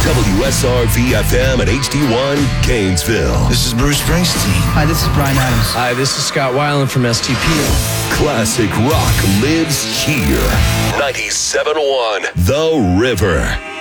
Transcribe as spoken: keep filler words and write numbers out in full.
W S R V F M at H D one, Gainesville. This is Bruce Springsteen. Hi, this is Bryan Adams. Hi, this is Scott Weiland from S T P. Classic rock lives here. ninety-seven point one The River.